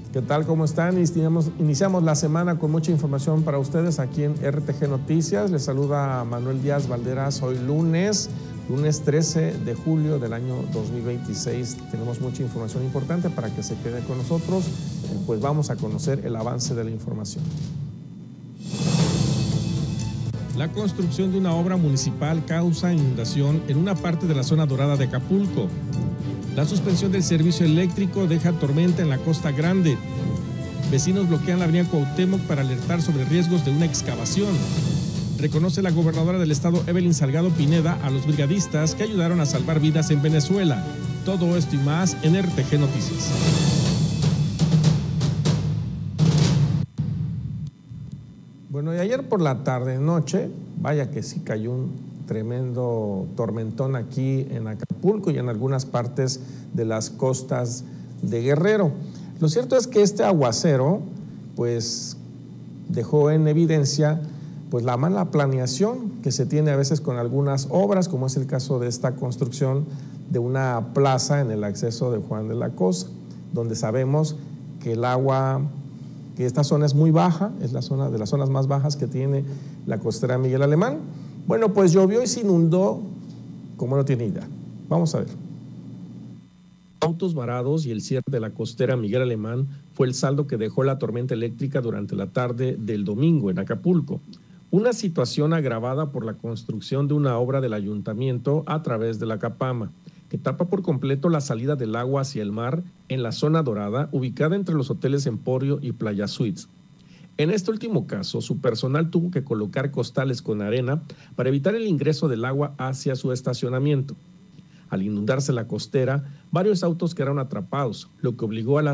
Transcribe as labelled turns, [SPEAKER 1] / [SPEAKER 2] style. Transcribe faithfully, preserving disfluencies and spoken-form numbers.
[SPEAKER 1] ¿Qué tal? ¿Cómo están? Iniciamos, iniciamos la semana con mucha información para ustedes aquí en R T G Noticias. Les saluda Manuel Díaz Valderas. Hoy lunes, lunes trece de julio del año dos mil veintiséis. Tenemos mucha información importante para que se queden con nosotros. Pues vamos a conocer el avance de la información. La construcción de una obra municipal causa inundación en una parte de la zona dorada de Acapulco. La suspensión del servicio eléctrico deja tormenta en la Costa Grande. Vecinos bloquean la avenida Cuauhtémoc para alertar sobre riesgos de una excavación. Reconoce la gobernadora del estado, Evelyn Salgado Pineda, a los brigadistas que ayudaron a salvar vidas en Venezuela. Todo esto y más en R T G Noticias. Bueno, y ayer por la tarde noche, vaya que sí cayó un tremendo tormentón aquí en Acapulco y en algunas partes de las costas de Guerrero. Lo cierto es que este aguacero pues dejó en evidencia pues la mala planeación que se tiene a veces con algunas obras, como es el caso de esta construcción de una plaza en el acceso de Juan de la Cosa, donde sabemos que el agua, que esta zona es muy baja, es la zona de las zonas más bajas que tiene la costera Miguel Alemán. Bueno, pues llovió y se inundó como no tiene idea. Vamos a ver. Autos varados y el cierre de la costera Miguel Alemán fue el saldo que dejó la tormenta eléctrica durante la tarde del domingo en Acapulco. Una situación agravada por la construcción de una obra del ayuntamiento a través de la Capama, que tapa por completo la salida del agua hacia el mar en la zona dorada, ubicada entre los hoteles Emporio y Playa Suites. En este último caso, su personal tuvo que colocar costales con arena para evitar el ingreso del agua hacia su estacionamiento. Al inundarse la costera, varios autos quedaron atrapados, lo que obligó a las